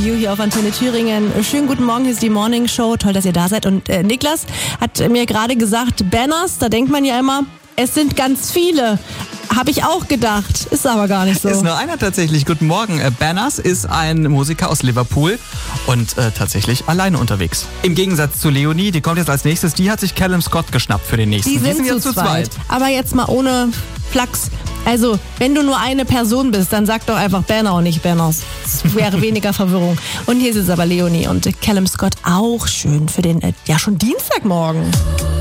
Hier auf Antenne Thüringen. Schönen guten Morgen, hier ist die Morning Show. Toll, dass ihr da seid. Und Niklas hat mir gerade gesagt, Banners, da denkt man ja immer, es sind ganz viele. Habe ich auch gedacht. Ist aber gar nicht so. Ist nur einer tatsächlich. Guten Morgen. Banners ist ein Musiker aus Liverpool und tatsächlich alleine unterwegs. Im Gegensatz zu Leonie, die kommt jetzt als nächstes, die hat sich Callum Scott geschnappt für den nächsten. Die sind jetzt zu zweit. Aber jetzt mal ohne Flachs. Also, wenn du nur eine Person bist, dann sag doch einfach Banner und nicht Banners. Das wäre weniger Verwirrung. Und hier ist es aber Leonie und Callum Scott auch schön für den, schon Dienstagmorgen.